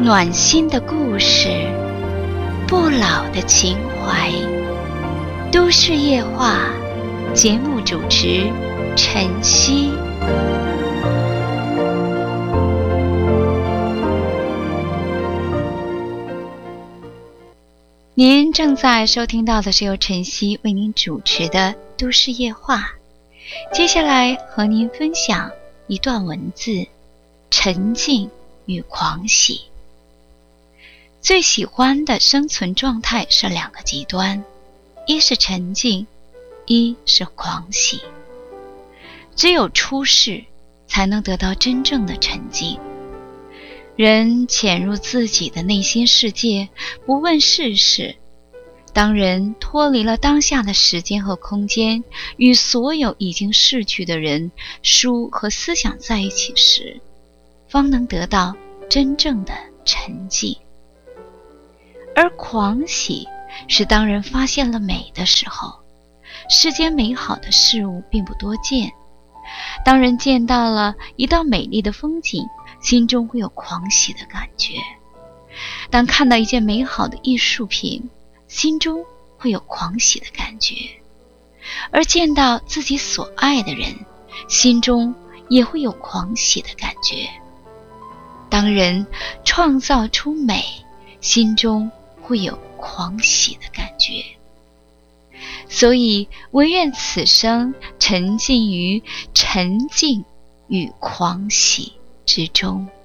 暖心的故事，不老的情怀。都市夜话节目主持晨曦。您正在收听到的是由晨曦为您主持的都市夜话。接下来和您分享一段文字：沉静与狂喜。最喜欢的生存状态是两个极端，一是沉静，一是狂喜。只有出世才能得到真正的沉静。人潜入自己的内心世界，不问世事。当人脱离了当下的时间和空间，与所有已经逝去的人、书和思想在一起时，方能得到真正的沉静。而狂喜是当人发现了美的时候，世间美好的事物并不多见。当人见到了一道美丽的风景，心中会有狂喜的感觉。当看到一件美好的艺术品，心中会有狂喜的感觉。而见到自己所爱的人，心中也会有狂喜的感觉。当人创造出美，心中会有狂喜的感觉。所以唯愿此生沉浸于沉静与狂喜之中。